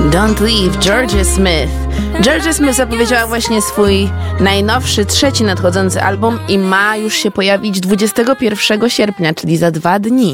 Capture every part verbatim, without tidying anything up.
Don't Leave, Georgia Smith. Georgia Smith zapowiedziała właśnie swój najnowszy, trzeci nadchodzący album i ma już się pojawić dwudziestego pierwszego sierpnia, czyli za dwa dni.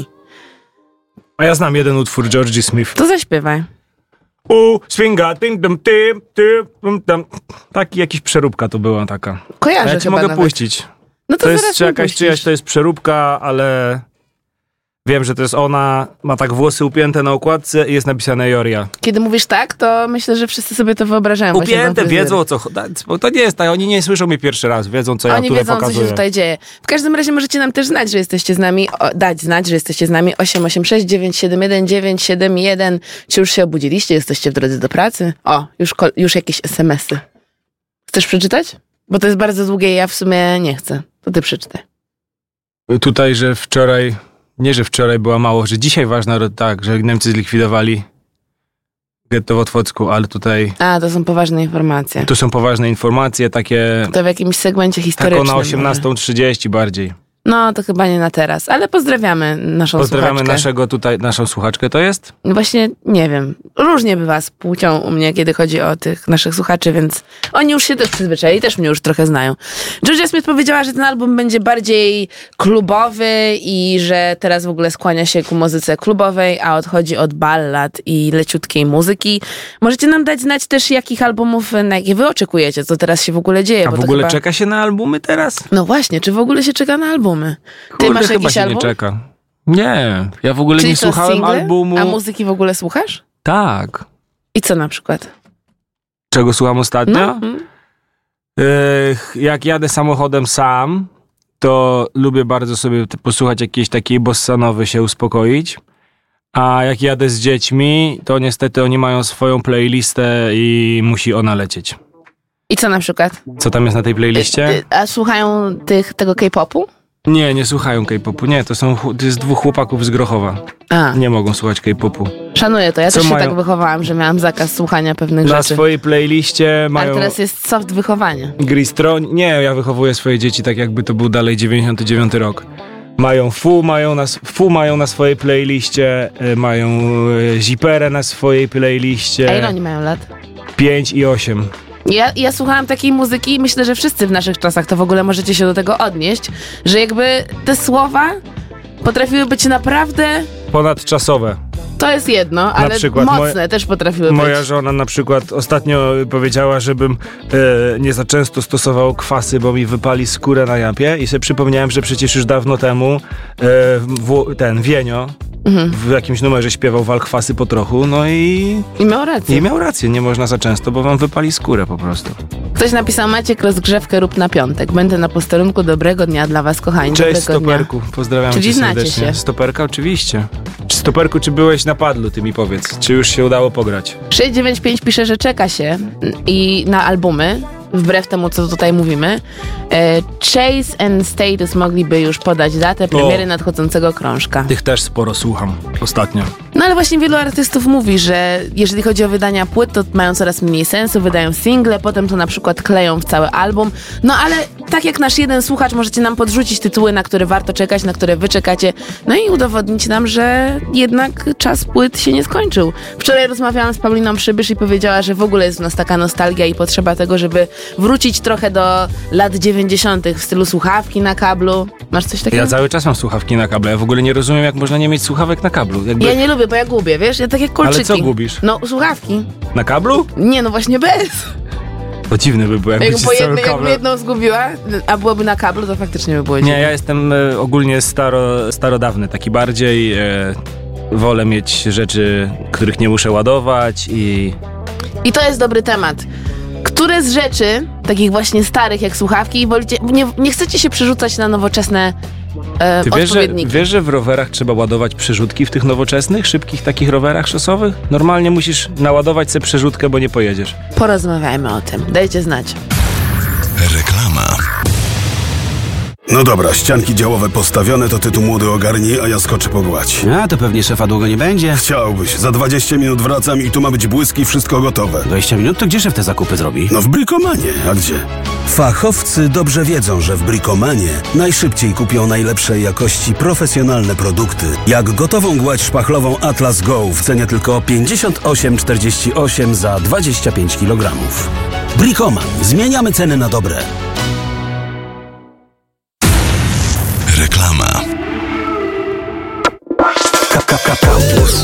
A ja znam jeden utwór Georgia Smith. To zaśpiewaj. U, swinga, tym, tym, tym, tym, tym. Taki jakiś przeróbka to była taka. Kojarzę ja ci chyba mogę nawet. puścić. No to, To zaraz jest mi jakaś puścisz. czyjaś, to jest przeróbka, ale wiem, że to jest ona. Ma tak włosy upięte na okładce i jest napisane Joria. Kiedy mówisz tak, to myślę, że wszyscy sobie to wyobrażają. właśnie tą Upięte, fryzurę. wiedzą o co chodzi. Bo to nie jest tak, oni nie słyszą mnie pierwszy raz, wiedzą co ja Oni tutaj wiedzą, pokazuję. co się tutaj dzieje. W każdym razie możecie nam też znać, że jesteście z nami, o, dać znać, że jesteście z nami osiem osiem sześć dziewięć siedem jeden dziewięć siedem jeden. Czy już się obudziliście? Jesteście w drodze do pracy? O, już, kol- już jakieś es em esy. Chcesz przeczytać? Bo to jest bardzo długie i ja w sumie nie chcę. To ty przeczytaj. Tutaj, że wczoraj, nie że wczoraj była mało, że dzisiaj ważna, tak, że Niemcy zlikwidowali getto w Otwocku, ale tutaj A, to są poważne informacje. tu są poważne informacje, takie To w jakimś segmencie tak historycznym. na może. osiemnastą trzydzieści bardziej. No, to chyba nie na teraz, ale pozdrawiamy naszą Pozdrawiamy słuchaczkę. naszego tutaj, naszą słuchaczkę, to jest? Właśnie nie wiem. Różnie bywa z płcią u mnie, kiedy chodzi o tych naszych słuchaczy, więc oni już się też przyzwyczaili, też mnie już trochę znają. Georgia Smith powiedziała, że ten album będzie bardziej klubowy i że teraz w ogóle skłania się ku muzyce klubowej, a odchodzi od ballad i leciutkiej muzyki. Możecie nam dać znać też, jakich albumów, na jakie wy oczekujecie, co teraz się w ogóle dzieje. A bo w to ogóle chyba... czeka się na albumy teraz? No właśnie, czy w ogóle się czeka na albumy? Ty Kurde, masz chyba jakiś się album? nie czeka. Nie, ja w ogóle Czyli nie to słuchałem single? albumu. A muzyki w ogóle słuchasz? Tak. I co na przykład? Czego słucham ostatnio? No. mm. Ech, jak jadę samochodem sam, to lubię bardzo sobie t- posłuchać jakiejś takiej bossanowy, się uspokoić. A jak jadę z dziećmi, to niestety oni mają swoją playlistę i musi ona lecieć. I co na przykład? Co tam jest na tej playliście? Y, y, A słuchają tych, tego K-popu? Nie, nie słuchają K-popu. Nie, to są chł- to jest dwóch chłopaków z Grochowa. A, Nie mogą słuchać K-popu. szanuję to. Ja Co też się mają? tak wychowałam, że miałam zakaz słuchania pewnych Na rzeczy. swojej playliście Ale mają teraz jest soft wychowanie. Gristron. Nie, ja wychowuję swoje dzieci tak, jakby to był dalej dziewięćdziesiąty dziewiąty rok. Mają Fu, mają na, s- Fu mają na swojej playliście, y, mają y, Ziperę na swojej A ile playliście. oni mają lat? pięć i osiem. Ja, ja słuchałam takiej muzyki i myślę, że wszyscy w naszych czasach to w ogóle możecie się do tego odnieść, że jakby te słowa potrafiły być naprawdę... Ponadczasowe. To jest jedno, ale przykład mocne moje- też potrafiły Moja być. żona na przykład ostatnio powiedziała, żebym e, nie za często stosował kwasy, bo mi wypali skórę na japie i sobie przypomniałem, że przecież już dawno temu e, w, ten Wienio Mhm. w jakimś numerze śpiewał wal kwasy po trochu, no i, I miał rację. i miał rację, nie można za często, bo wam wypali skórę po prostu. Ktoś napisał: Maciek, rozgrzewkę rób na piątek. Będę na posterunku. Dobrego dnia dla was, kochani. Cześć Dobrego dnia. Stoperku, pozdrawiam Czyli cię znacie serdecznie. się. Stoperka oczywiście. Czy Stoperku, czy byłeś na padlu, ty mi powiedz, czy już się udało pograć? sześć dziewięć pięć pisze, że czeka się i na albumy, wbrew temu, co tutaj mówimy. E, Chase and Status mogliby już podać datę premiery nadchodzącego krążka. Tych też sporo słucham ostatnio. No ale właśnie wielu artystów mówi, że jeżeli chodzi o wydania płyt, to mają coraz mniej sensu, wydają single, potem to na przykład kleją w cały album. No ale tak jak nasz jeden słuchacz, możecie nam podrzucić tytuły, na które warto czekać, na które wy czekacie, no i udowodnić nam, że jednak czas płyt się nie skończył. Wczoraj rozmawiałam z Pauliną Przybysz i powiedziała, że w ogóle jest w nas taka nostalgia i potrzeba tego, żeby wrócić trochę do lat dziewięćdziesiątych w stylu słuchawki na kablu. Masz coś takiego? Ja cały czas mam słuchawki na kablu. Ja w ogóle nie rozumiem, jak można nie mieć słuchawek na kablu. Jakby... Ja nie lubię, bo ja gubię, wiesz? Ja tak jak kolczyki. Ale co gubisz? No, słuchawki. Na kablu? Nie, no właśnie bez. To dziwne by było, jakby Jakby ci po z całym jednej, jakby kablem... jedną zgubiła, a byłoby na kablu, to faktycznie by było Nie, dziwne. ja jestem e, ogólnie staro, starodawny, taki bardziej. E, wolę mieć rzeczy, których nie muszę ładować i... I to jest dobry temat. Które z rzeczy, takich właśnie starych jak słuchawki, wolicie, nie, nie chcecie się przerzucać na nowoczesne e, Ty wiesz że, odpowiedniki? wiesz, że w rowerach trzeba ładować przerzutki w tych nowoczesnych, szybkich takich rowerach szosowych? Normalnie musisz naładować sobie przerzutkę, bo nie pojedziesz. Porozmawiajmy o tym. Dajcie znać. Reklama. No dobra, ścianki działowe postawione, to ty tu młody ogarnij, a ja skoczę po gładź. A, to pewnie szefa długo nie będzie. Chciałbyś. Za dwadzieścia minut wracam i tu ma być błysk i wszystko gotowe. dwadzieścia minut? To gdzie szef te zakupy zrobi? No w Brikomanie, a gdzie? Fachowcy dobrze wiedzą, że w Brikomanie najszybciej kupią najlepszej jakości profesjonalne produkty. Jak gotową gładź szpachlową Atlas Go w cenie tylko pięćdziesiąt osiem czterdzieści osiem za dwadzieścia pięć kilogramów. Brikoman. Zmieniamy ceny na dobre. Reklama. Campus.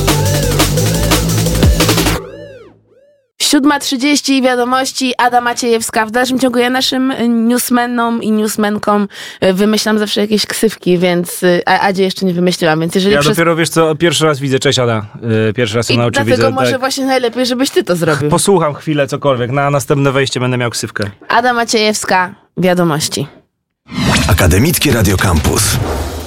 siódma trzydzieści wiadomości, Ada Maciejewska. W dalszym ciągu ja naszym newsmenom i newsmenkom wymyślam zawsze jakieś ksywki, więc a Adzie jeszcze nie wymyśliłam, więc jeżeli Ja przez... dopiero, wiesz co, pierwszy raz widzę, cześć Ada, yy, pierwszy raz ją na oczy widzę. I dlatego może tak. właśnie najlepiej, żebyś ty to zrobił. Posłucham chwilę, cokolwiek, na następne wejście będę miał ksywkę. Ada Maciejewska, wiadomości. Akademickie Radio Campus.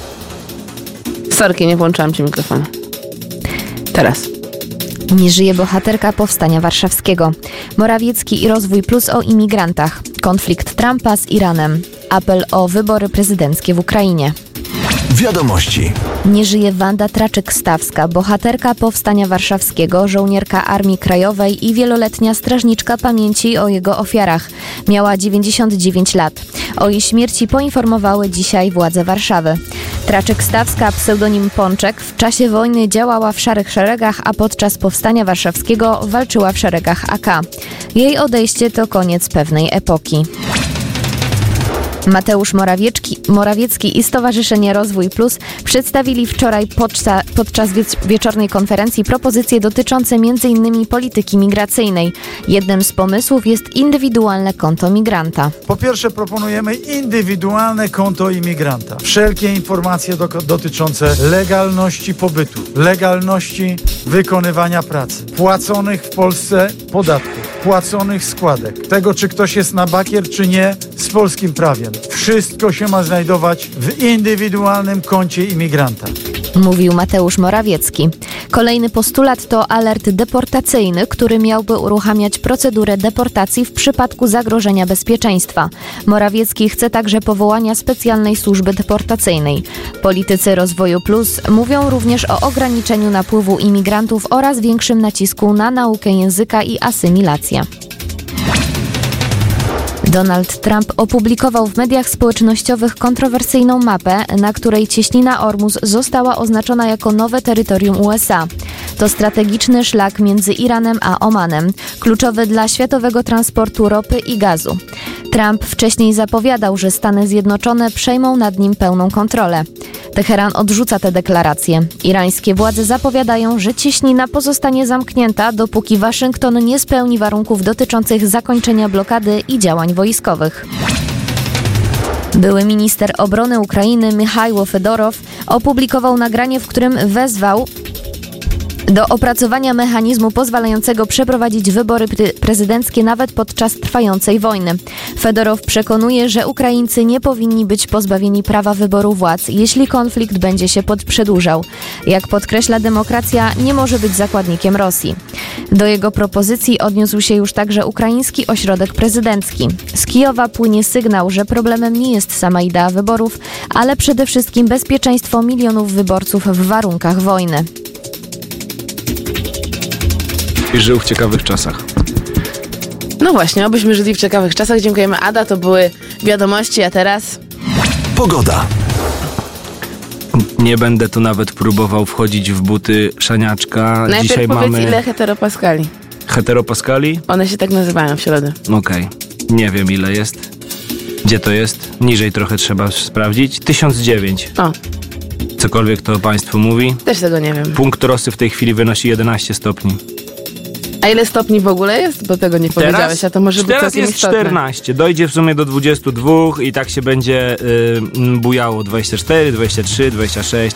Sorki, nie włączyłam ci mikrofonu. Teraz. Nie żyje bohaterka Powstania Warszawskiego. Morawiecki i Rozwój Plus o imigrantach. Konflikt Trumpa z Iranem. Apel o wybory prezydenckie w Ukrainie. Wiadomości. Nie żyje Wanda Traczyk-Stawska, bohaterka Powstania Warszawskiego, żołnierka Armii Krajowej i wieloletnia strażniczka pamięci o jego ofiarach. Miała dziewięćdziesiąt dziewięć lat. O jej śmierci poinformowały dzisiaj władze Warszawy. Traczyk-Stawska, pseudonim Pączek, w czasie wojny działała w Szarych Szeregach, a podczas Powstania Warszawskiego walczyła w szeregach A K. Jej odejście to koniec pewnej epoki. Mateusz Morawiecki, Morawiecki i Stowarzyszenie Rozwój Plus przedstawili wczoraj podczas, podczas wieczornej konferencji propozycje dotyczące m.in. polityki migracyjnej. Jednym z pomysłów jest indywidualne konto migranta. Po pierwsze proponujemy indywidualne konto imigranta. Wszelkie informacje do, dotyczące legalności pobytu, legalności wykonywania pracy, płaconych w Polsce podatków, płaconych składek, tego czy ktoś jest na bakier czy nie z polskim prawem. Wszystko się ma znajdować w indywidualnym koncie imigranta. Mówił Mateusz Morawiecki. Kolejny postulat to alert deportacyjny, który miałby uruchamiać procedurę deportacji w przypadku zagrożenia bezpieczeństwa. Morawiecki chce także powołania specjalnej służby deportacyjnej. Politycy Rozwoju Plus mówią również o ograniczeniu napływu imigrantów oraz większym nacisku na naukę języka i asymilację. Donald Trump opublikował w mediach społecznościowych kontrowersyjną mapę, na której cieśnina Ormus została oznaczona jako nowe terytorium U S A. To strategiczny szlak między Iranem a Omanem, kluczowy dla światowego transportu ropy i gazu. Trump wcześniej zapowiadał, że Stany Zjednoczone przejmą nad nim pełną kontrolę. Teheran odrzuca te deklaracje. Irańskie władze zapowiadają, że cieśnina pozostanie zamknięta, dopóki Waszyngton nie spełni warunków dotyczących zakończenia blokady i działań wojskowych. Były minister obrony Ukrainy Michajło Fedorow opublikował nagranie, w którym wezwał do opracowania mechanizmu pozwalającego przeprowadzić wybory pre- prezydenckie nawet podczas trwającej wojny. Fedorow przekonuje, że Ukraińcy nie powinni być pozbawieni prawa wyboru władz, jeśli konflikt będzie się pod- przedłużał. Jak podkreśla, demokracja nie może być zakładnikiem Rosji. Do jego propozycji odniósł się już także ukraiński ośrodek prezydencki. Z Kijowa płynie sygnał, że problemem nie jest sama idea wyborów, ale przede wszystkim bezpieczeństwo milionów wyborców w warunkach wojny. I żył w ciekawych czasach. No właśnie, obyśmy żyli w ciekawych czasach. Dziękujemy, Ada, to były wiadomości, a teraz... Pogoda. Nie będę tu nawet próbował wchodzić w buty szaniaczka. Najpierw Dzisiaj powiedz, mamy ile heteropaskali. heteropaskali. One się tak nazywają w środę. Okej, okay. Nie wiem ile jest. Gdzie to jest? Niżej trochę trzeba sprawdzić. tysiąc dziewięć. O. Cokolwiek to państwu mówi. Też tego nie wiem. Punkt Rosy w tej chwili wynosi jedenaście stopni. A ile stopni w ogóle jest? Bo tego nie Teraz? powiedziałeś, a to może być Teraz całkiem jest istotne. czternaście. Dojdzie w sumie do dwudziestu dwóch i tak się będzie y, bujało dwadzieścia cztery, dwadzieścia trzy, dwadzieścia sześć.